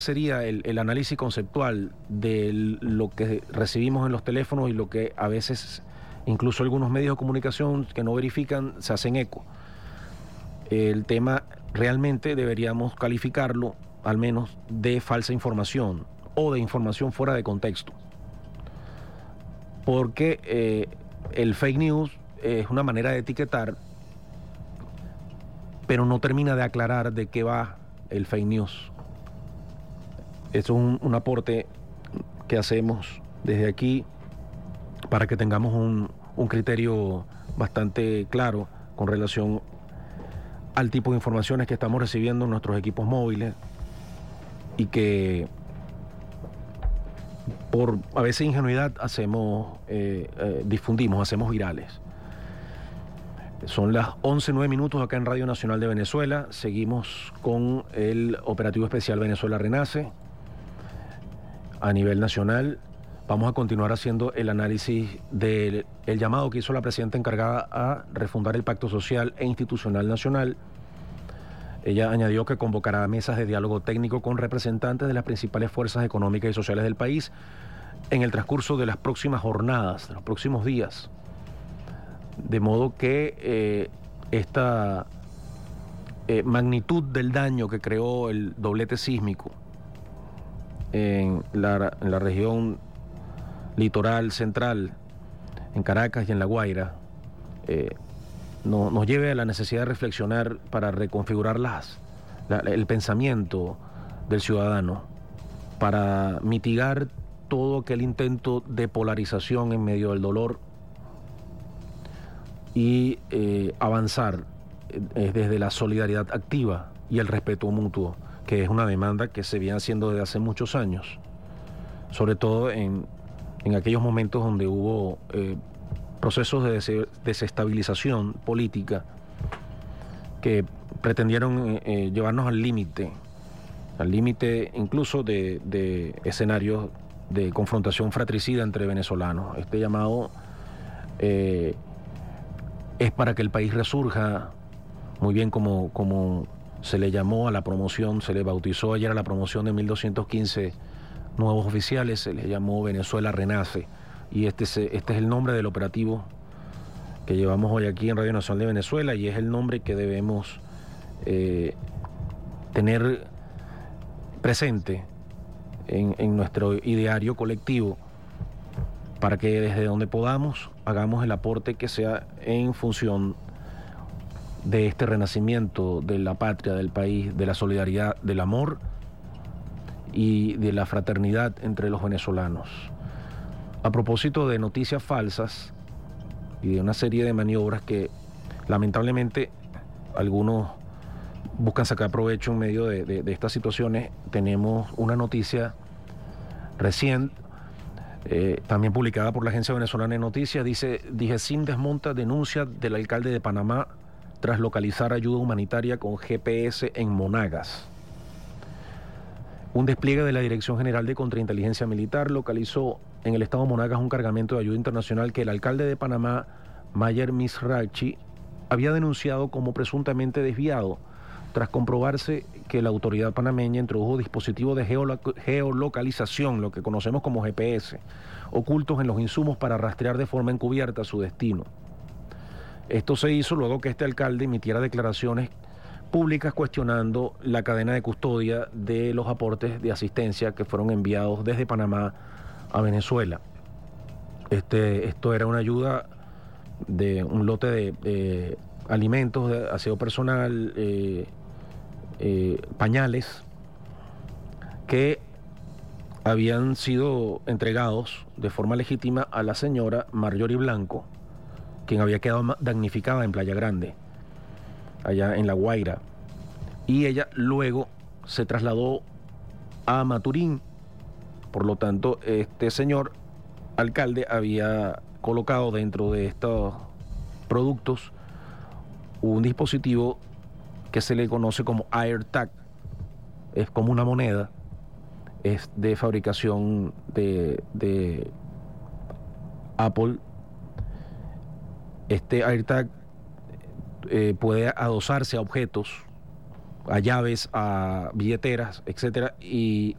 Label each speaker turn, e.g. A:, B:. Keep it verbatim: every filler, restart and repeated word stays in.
A: sería el, el análisis conceptual de lo que recibimos en los teléfonos y lo que a veces incluso algunos medios de comunicación que no verifican se hacen eco. El tema realmente deberíamos calificarlo al menos de falsa información o de información fuera de contexto, porque eh, el fake news es una manera de etiquetar, pero no termina de aclarar de qué va el fake news. Eso es un, un aporte que hacemos desde aquí para que tengamos un, un criterio bastante claro con relación al tipo de informaciones que estamos recibiendo en nuestros equipos móviles y que por a veces ingenuidad hacemos, eh, eh, difundimos, hacemos virales. Son las once nueve minutos acá en Radio Nacional de Venezuela. Seguimos con el operativo especial Venezuela Renace a nivel nacional. Vamos a continuar haciendo el análisis del el llamado que hizo la presidenta encargada a refundar el pacto social e institucional nacional. Ella añadió que convocará mesas de diálogo técnico con representantes de las principales fuerzas económicas y sociales del país en el transcurso de las próximas jornadas, de los próximos días. De modo que eh, esta eh, magnitud del daño que creó el doblete sísmico en la, en la región litoral central, en Caracas y en La Guaira, eh, no, nos lleve a la necesidad de reflexionar para reconfigurar las, la, el pensamiento del ciudadano, para mitigar todo aquel intento de polarización en medio del dolor y eh, avanzar eh, desde la solidaridad activa y el respeto mutuo, que es una demanda que se viene haciendo desde hace muchos años, sobre todo en, en aquellos momentos donde hubo eh, procesos de des desestabilización política que pretendieron eh, llevarnos al límite, al límite incluso de, de escenarios de confrontación fratricida entre venezolanos. Este llamado eh, es para que el país resurja, muy bien como, como se le llamó a la promoción, se le bautizó ayer a la promoción de mil doscientos quince nuevos oficiales, se le llamó Venezuela Renace, y este es, este es el nombre del operativo que llevamos hoy aquí en Radio Nacional de Venezuela, y es el nombre que debemos eh, tener presente en, en nuestro ideario colectivo, para que desde donde podamos hagamos el aporte que sea en función de este renacimiento de la patria, del país, de la solidaridad, del amor y de la fraternidad entre los venezolanos. A propósito de noticias falsas y de una serie de maniobras que lamentablemente algunos buscan sacar provecho en medio de, de, de estas situaciones, tenemos una noticia recién Eh, también publicada por la Agencia Venezolana de Noticias. Dice: DIGESIN desmonta denuncia del alcalde de Panamá tras localizar ayuda humanitaria con G P S en Monagas. Un despliegue de la Dirección General de Contrainteligencia Militar localizó en el estado de Monagas un cargamento de ayuda internacional que el alcalde de Panamá, Mayer Mizrachi, había denunciado como presuntamente desviado, tras comprobarse que la autoridad panameña introdujo dispositivos de geolo geolocalización, lo que conocemos como G P S, ocultos en los insumos para rastrear de forma encubierta su destino. Esto se hizo luego que este alcalde emitiera declaraciones públicas cuestionando la cadena de custodia de los aportes de asistencia que fueron enviados desde Panamá a Venezuela. Este, esto era una ayuda de un lote de eh, alimentos, de aseo personal, eh, Eh, pañales que habían sido entregados de forma legítima a la señora Marjorie Blanco, quien había quedado damnificada en Playa Grande, allá en La Guaira, y ella luego se trasladó a Maturín. Por lo tanto, este señor alcalde había colocado dentro de estos productos un dispositivo que se le conoce como AirTag. Es como una moneda, es de fabricación de, de Apple. Este AirTag eh, puede adosarse a objetos, a llaves, a billeteras, etcétera, y